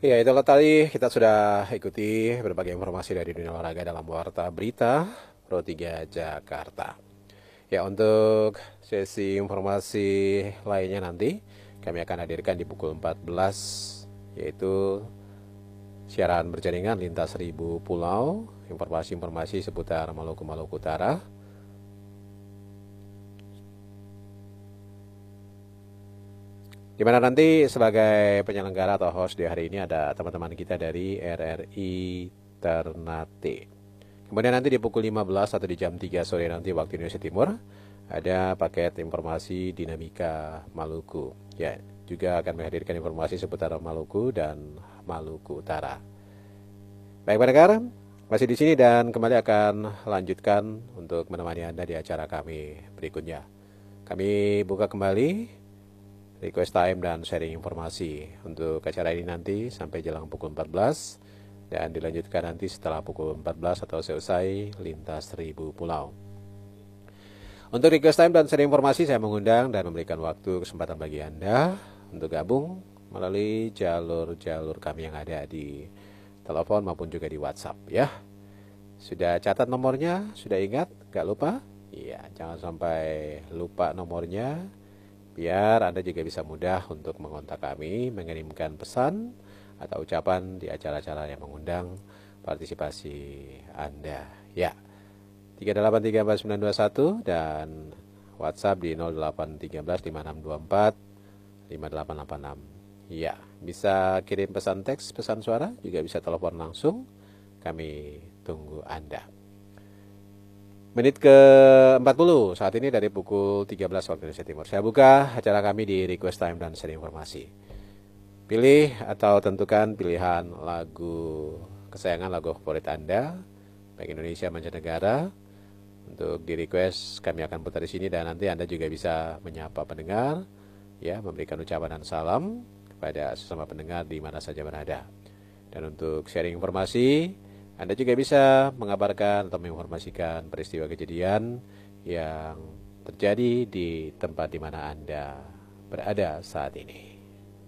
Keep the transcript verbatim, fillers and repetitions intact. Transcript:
Ya, itulah tadi kita sudah ikuti berbagai informasi dari dunia olahraga dalam Warta Berita Pro tiga Jakarta. Ya, untuk sesi informasi lainnya nanti kami akan hadirkan di pukul empat belas, yaitu siaran berjaringan lintas seribu pulau, informasi-informasi seputar Maluku-Maluku Utara. Di mana nanti sebagai penyelenggara atau host di hari ini ada teman-teman kita dari R R I Ternate. Kemudian nanti di pukul lima belas atau di jam tiga sore nanti waktu Indonesia Timur ada paket informasi dinamika Maluku. Ya, juga akan menghadirkan informasi seputar Maluku dan Maluku Utara. Baik pendengar, masih di sini dan kembali akan lanjutkan untuk menemani Anda di acara kami berikutnya. Kami buka kembali request time dan sharing informasi untuk acara ini nanti sampai jelang pukul empat belas dan dilanjutkan nanti setelah pukul empat belas atau selesai lintas seribu pulau. Untuk request time dan sharing informasi saya mengundang dan memberikan waktu kesempatan bagi Anda untuk gabung melalui jalur-jalur kami yang ada di telepon maupun juga di WhatsApp ya. Sudah catat nomornya? Sudah ingat? Gak lupa? Iya, jangan sampai lupa nomornya. Biar Anda juga bisa mudah untuk mengontak kami, mengirimkan pesan atau ucapan di acara-acara yang mengundang partisipasi Anda. Ya, tiga delapan tiga empat sembilan dua satu dan WhatsApp di nol delapan tiga belas lima enam dua empat lima delapan delapan enam. Ya, bisa kirim pesan teks, pesan suara, juga bisa telepon langsung. Kami tunggu Anda. Menit ke empat puluh saat ini dari pukul tiga belas waktu Indonesia Timur. Saya buka acara kami di request time dan sharing informasi. Pilih atau tentukan pilihan lagu kesayangan, lagu favorit Anda, baik Indonesia mancanegara. Untuk di request kami akan putar di sini dan nanti Anda juga bisa menyapa pendengar, ya, memberikan ucapan dan salam kepada sesama pendengar di mana saja berada. Dan untuk sharing informasi, Anda juga bisa mengabarkan atau menginformasikan peristiwa kejadian yang terjadi di tempat di mana Anda berada saat ini.